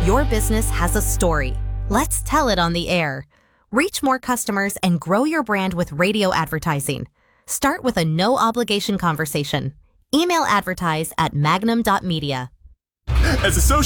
Your business has a story. Let's tell it on the air. Reach more customers and grow your brand with radio advertising. Start with a no-obligation conversation. Email advertise@magnum.media. As a social